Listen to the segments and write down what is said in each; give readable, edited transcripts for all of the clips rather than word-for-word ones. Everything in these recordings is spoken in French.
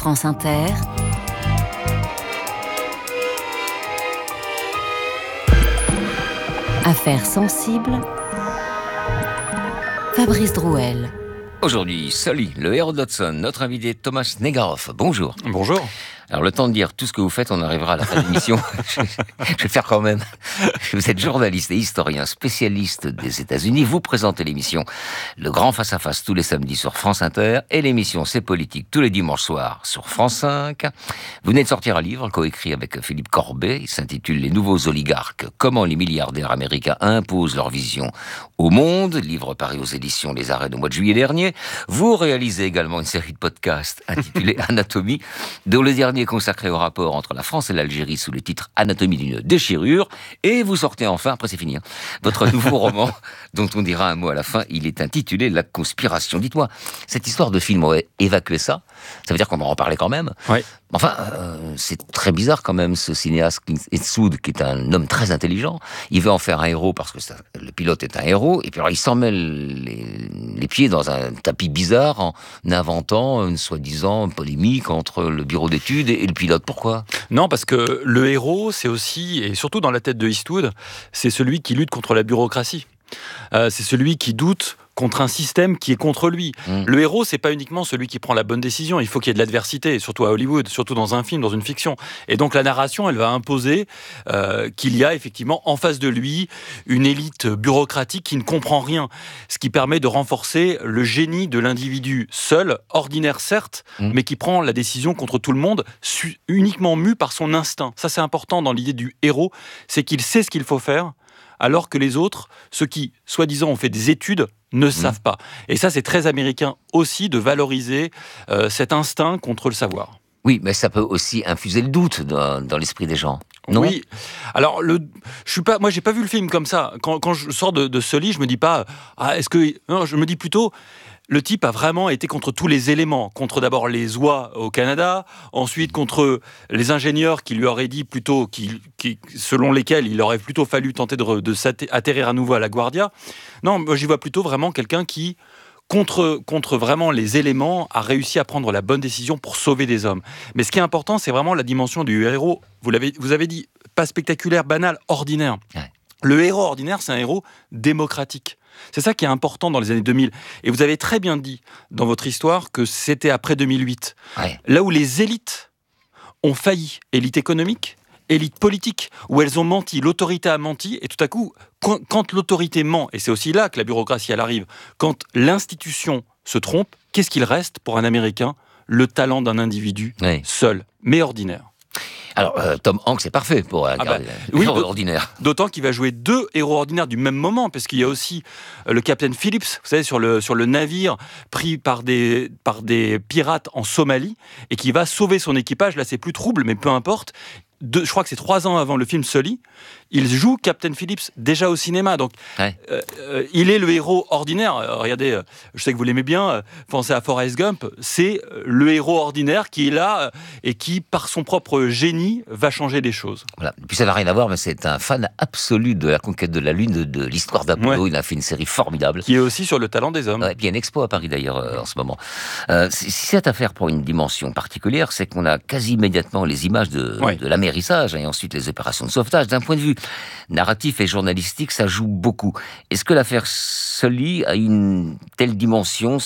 France Inter, Affaires sensibles, Fabrice Drouel. Aujourd'hui, Sully, le héros d'Hudson, notre invité Thomas Negaroff. Bonjour. Bonjour. Alors, le temps de dire tout ce que vous faites, on arrivera à la fin de l'émission. Je vais faire quand même. Vous êtes journaliste et historien, spécialiste des États-Unis. Vous présentez l'émission Le Grand Face-à-Face tous les samedis sur France Inter et l'émission C'est Politique tous les dimanches soirs sur France 5. Vous venez de sortir un livre coécrit avec Philippe Corbet. Il s'intitule Les nouveaux oligarques, comment les milliardaires américains imposent leur vision au monde. Livre paru aux éditions Les Arrêts au mois de juillet dernier. Vous réalisez également une série de podcasts intitulée Anatomie, dont le dernier consacré au rapport entre la France et l'Algérie sous le titre Anatomie d'une déchirure. Et vous sortez enfin, après c'est fini, votre nouveau roman, dont on dira un mot à la fin. Il est intitulé La Conspiration. Dites-moi, cette histoire de film, on va évacuer ça. Ça veut dire qu'on va en parler quand même. Oui. Enfin, c'est très bizarre quand même, ce cinéaste Clint Eastwood, qui est un homme très intelligent. Il veut en faire un héros parce que le pilote est un héros. Et puis alors, il s'en mêle les pieds dans un tapis bizarre en inventant une soi-disant polémique entre le bureau d'études et le pilote. Pourquoi ? Non, parce que le héros, c'est aussi, et surtout dans la tête de Eastwood, c'est celui qui lutte contre la bureaucratie. C'est celui qui doute contre un système qui est contre lui. Le héros, c'est pas uniquement celui qui prend la bonne décision. Il faut qu'il y ait de l'adversité, surtout à Hollywood, surtout dans un film, dans une fiction. Et donc la narration, elle va imposer qu'il y a effectivement en face de lui une élite bureaucratique qui ne comprend rien. Ce qui permet de renforcer le génie de l'individu seul, ordinaire certes, mais qui prend la décision contre tout le monde, uniquement mu par son instinct. Ça, c'est important dans l'idée du héros, c'est qu'il sait ce qu'il faut faire, alors que les autres, ceux qui, soi-disant, ont fait des études, ne savent pas. Et ça, c'est très américain aussi de valoriser cet instinct contre le savoir. Oui, mais ça peut aussi infuser le doute dans l'esprit des gens. Non ? Oui. Alors, moi, j'ai pas vu le film comme ça. Quand je sors de ce lit, je me dis pas, non, je me dis plutôt, le type a vraiment été contre tous les éléments. Contre d'abord les oies au Canada, ensuite contre les ingénieurs qui lui auraient dit plutôt, selon lesquels il aurait plutôt fallu tenter de atterrir à nouveau à LaGuardia. Non, moi j'y vois plutôt vraiment quelqu'un qui, contre vraiment les éléments, a réussi à prendre la bonne décision pour sauver des hommes. Mais ce qui est important, c'est vraiment la dimension du héros. Vous avez dit, pas spectaculaire, banal, ordinaire. Ouais. Le héros ordinaire, c'est un héros démocratique. C'est ça qui est important dans les années 2000. Et vous avez très bien dit dans votre histoire que c'était après 2008. Ouais. Là où les élites ont failli, élite économique, élite politique, où elles ont menti, l'autorité a menti, et tout à coup, quand l'autorité ment, et c'est aussi là que la bureaucratie elle arrive, quand l'institution se trompe, qu'est-ce qu'il reste pour un Américain ? Le talent d'un individu seul, mais ordinaire. Alors, Tom Hanks est parfait pour un héros ordinaire. D'autant qu'il va jouer deux héros ordinaires du même moment, parce qu'il y a aussi le Captain Phillips, vous savez, sur le navire pris par des pirates en Somalie, et qui va sauver son équipage. Là, c'est plus trouble, mais peu importe. Je crois que c'est 3 ans avant le film Sully, il joue Captain Phillips déjà au cinéma. Donc, il est le héros ordinaire. Regardez, je sais que vous l'aimez bien, pensez à Forrest Gump. C'est le héros ordinaire qui est là et qui, par son propre génie, va changer des choses. Voilà. Puis ça n'a rien à voir, mais c'est un fan absolu de la conquête de la Lune, de l'histoire d'Apollo. Ouais. Il a fait une série formidable. Qui est aussi sur le talent des hommes. Ouais, et puis il y a une expo à Paris d'ailleurs en ce moment. Si cette affaire pour une dimension particulière, c'est qu'on a quasi immédiatement les images de l'amérissage et ensuite les opérations de sauvetage. D'un point de vue narratif et journalistique, ça joue beaucoup. Est-ce que l'affaire Sully aurait une telle dimension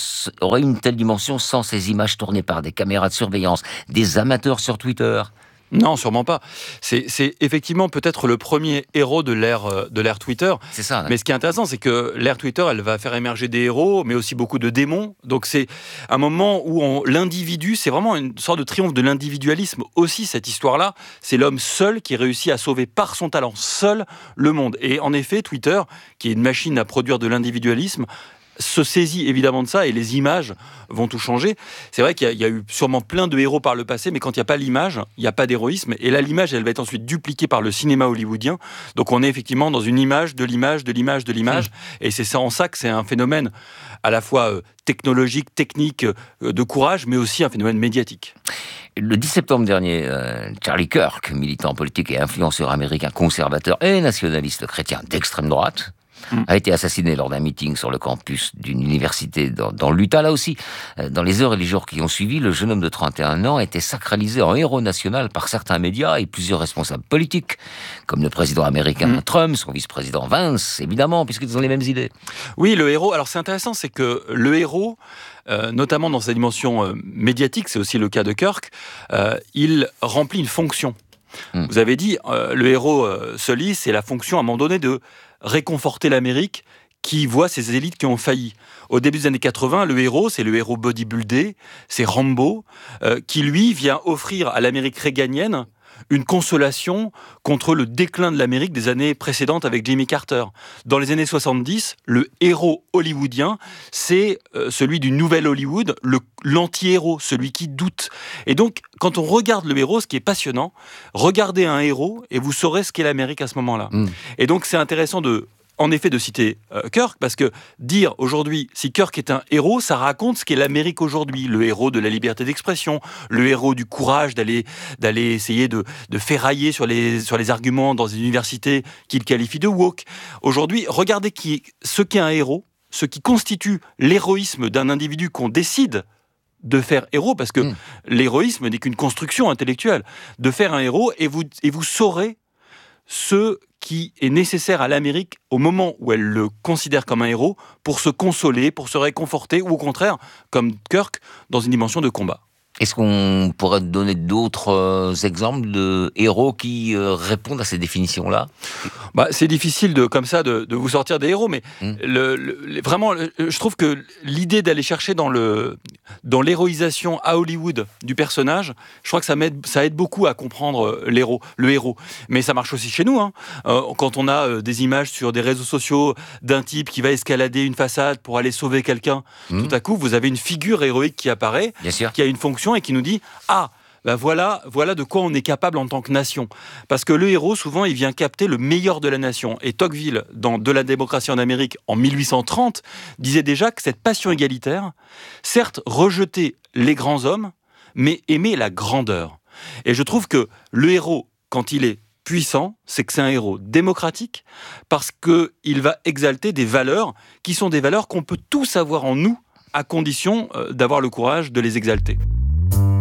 sans ces images tournées par des caméras de surveillance, des amateurs sur Twitter ? Non, sûrement pas. C'est effectivement peut-être le premier héros de l'ère Twitter. C'est ça. Hein. Mais ce qui est intéressant, c'est que l'ère Twitter, elle va faire émerger des héros, mais aussi beaucoup de démons. Donc c'est un moment où l'individu, c'est vraiment une sorte de triomphe de l'individualisme aussi, cette histoire-là. C'est l'homme seul qui réussit à sauver par son talent seul le monde. Et en effet, Twitter, qui est une machine à produire de l'individualisme, se saisit évidemment de ça et les images vont tout changer. C'est vrai qu'il y a eu sûrement plein de héros par le passé, mais quand il n'y a pas l'image, il n'y a pas d'héroïsme. Et là, l'image, elle va être ensuite dupliquée par le cinéma hollywoodien. Donc on est effectivement dans une image, de l'image, de l'image, de l'image. Et c'est ça en ça que c'est un phénomène à la fois technologique, technique, de courage, mais aussi un phénomène médiatique. Le 10 septembre dernier, Charlie Kirk, militant politique et influenceur américain conservateur et nationaliste chrétien d'extrême droite, a été assassiné lors d'un meeting sur le campus d'une université dans l'Utah. Là aussi, dans les heures et les jours qui ont suivi, le jeune homme de 31 ans a été sacralisé en héros national par certains médias et plusieurs responsables politiques, comme le président américain Trump, son vice-président Vance, évidemment, puisqu'ils ont les mêmes idées. Oui, le héros. Alors, c'est intéressant, c'est que le héros, notamment dans sa dimension médiatique, c'est aussi le cas de Kirk, il remplit une fonction. Vous avez dit, le héros Sully, c'est la fonction à un moment donné de réconforter l'Amérique qui voit ses élites qui ont failli. Au début des années 80, le héros, c'est le héros bodybuildé, c'est Rambo, qui lui vient offrir à l'Amérique réganienne une consolation contre le déclin de l'Amérique des années précédentes avec Jimmy Carter. Dans les années 70, le héros hollywoodien, c'est celui du nouvel Hollywood, l'anti-héros, celui qui doute. Et donc, quand on regarde le héros, ce qui est passionnant, regardez un héros et vous saurez ce qu'est l'Amérique à ce moment-là. Et donc, c'est intéressant en effet de citer Kirk, parce que dire aujourd'hui, si Kirk est un héros, ça raconte ce qu'est l'Amérique aujourd'hui. Le héros de la liberté d'expression, le héros du courage d'aller essayer de ferrailler sur les arguments dans une université qu'il qualifie de woke. Aujourd'hui, regardez ce qu'est un héros, ce qui constitue l'héroïsme d'un individu qu'on décide de faire héros, parce que l'héroïsme n'est qu'une construction intellectuelle, de faire un héros, et vous saurez ce qui est nécessaire à l'Amérique au moment où elle le considère comme un héros pour se consoler, pour se réconforter, ou au contraire, comme Kirk, dans une dimension de combat. Est-ce qu'on pourrait donner d'autres exemples de héros qui répondent à ces définitions-là ? C'est difficile comme ça de vous sortir des héros, mais vraiment, je trouve que l'idée d'aller chercher dans l'héroïsation à Hollywood du personnage, je crois que ça aide beaucoup à comprendre le héros. Mais ça marche aussi chez nous. Quand on a des images sur des réseaux sociaux d'un type qui va escalader une façade pour aller sauver quelqu'un, tout à coup, vous avez une figure héroïque qui apparaît, qui a une fonction et qui nous dit « Ah, voilà de quoi on est capable en tant que nation. » Parce que le héros, souvent, il vient capter le meilleur de la nation. Et Tocqueville, dans De la démocratie en Amérique, en 1830, disait déjà que cette passion égalitaire, certes, rejetait les grands hommes, mais aimait la grandeur. Et je trouve que le héros, quand il est puissant, c'est que c'est un héros démocratique, parce qu'il va exalter des valeurs qui sont des valeurs qu'on peut tous avoir en nous, à condition d'avoir le courage de les exalter.